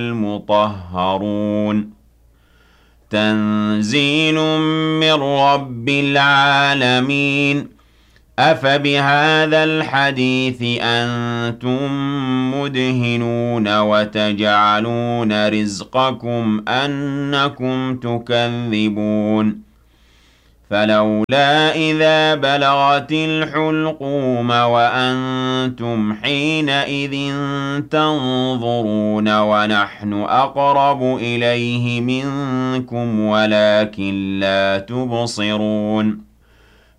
المطهرون تنزيل من رب العالمين أفبهذا الحديث أنتم مدهنون وتجعلون رزقكم أنكم تكذبون فلولا إذا بلغت الحلقوم وأنتم حينئذ تنظرون ونحن أقرب إليه منكم ولكن لا تبصرون